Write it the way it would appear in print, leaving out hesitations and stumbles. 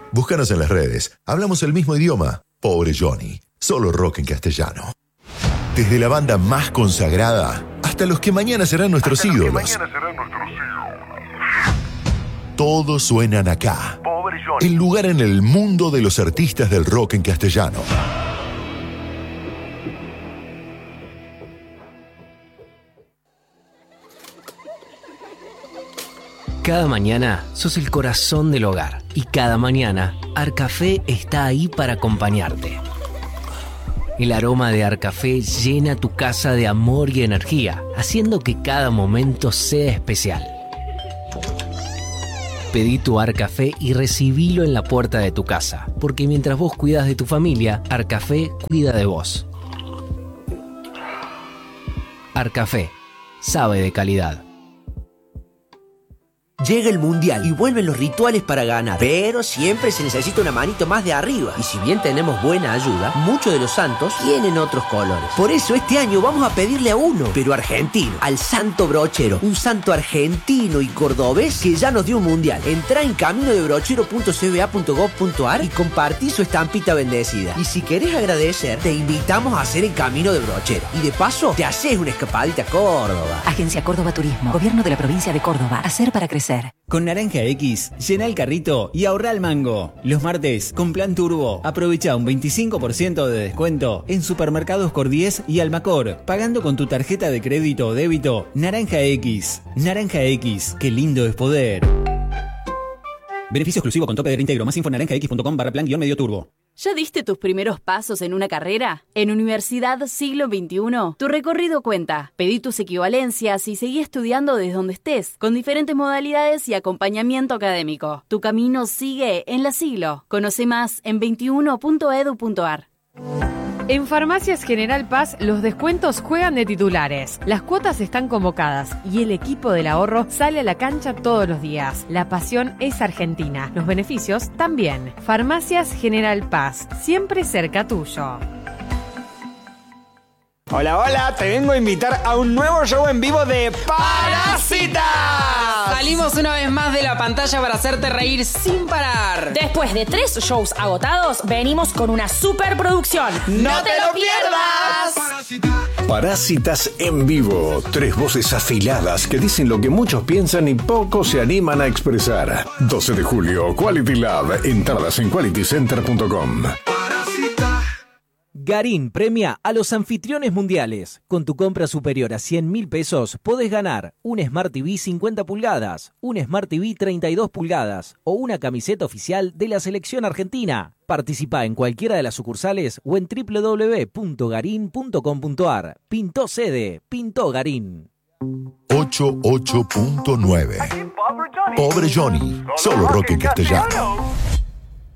Búscanos en las redes. Hablamos el mismo idioma. Pobre Johnny. Solo rock en castellano. Desde la banda más consagrada hasta los que mañana serán nuestros ídolos. Todos suenan acá. Pobre Johnny. El lugar en el mundo de los artistas del rock en castellano. Cada mañana sos el corazón del hogar y cada mañana Arcafé está ahí para acompañarte. El aroma de Arcafé llena tu casa de amor y energía, haciendo que cada momento sea especial. Pedí tu Arcafé y recibilo en la puerta de tu casa, porque mientras vos cuidas de tu familia, Arcafé cuida de vos. Arcafé, sabe de calidad. Llega el mundial y vuelven los rituales para ganar, pero siempre se necesita una manito más de arriba. Y si bien tenemos buena ayuda, muchos de los santos tienen otros colores. Por eso este año vamos a pedirle a uno, pero argentino, al Santo Brochero, un santo argentino y cordobés que ya nos dio un mundial. Entrá en caminodebrochero.cba.gov.ar y compartí su estampita bendecida. Y si querés agradecer, te invitamos a hacer el Camino de Brochero. Y de paso, te haces una escapadita a Córdoba. Agencia Córdoba Turismo, Gobierno de la Provincia de Córdoba. Hacer para crecer. Con Naranja X, llena el carrito y ahorra el mango. Los martes, con Plan Turbo, aprovecha un 25% de descuento en Supermercados Cordies y Almacor, pagando con tu tarjeta de crédito o débito Naranja X. Naranja X, qué lindo es poder. Beneficio exclusivo con tope de reintegro. Más info en naranjax.com/plan-medio turbo. ¿Ya diste tus primeros pasos en una carrera? En Universidad Siglo XXI, tu recorrido cuenta. Pedí tus equivalencias y seguí estudiando desde donde estés, con diferentes modalidades y acompañamiento académico. Tu camino sigue en la Siglo. Conoce más en 21.edu.ar. En Farmacias General Paz, los descuentos juegan de titulares. Las cuotas están convocadas y el equipo del ahorro sale a la cancha todos los días. La pasión es argentina, los beneficios también. Farmacias General Paz, siempre cerca tuyo. Hola, hola, te vengo a invitar a un nuevo show en vivo de Parásitas. Salimos una vez más de la pantalla para hacerte reír sin parar. Después de 3 shows agotados, venimos con una superproducción. ¡No te lo pierdas! Parásitas en vivo. 3 voces afiladas que dicen lo que muchos piensan y pocos se animan a expresar. 12 de julio, Quality Lab. Entradas en qualitycenter.com. Garín premia a los anfitriones mundiales. Con tu compra superior a 100.000 pesos, podés ganar un Smart TV 50 pulgadas, un Smart TV 32 pulgadas o una camiseta oficial de la selección argentina. Participá en cualquiera de las sucursales o en www.garin.com.ar. Pintó sede, pintó Garín. 88.9. Pobre Johnny. Solo rock en castellano.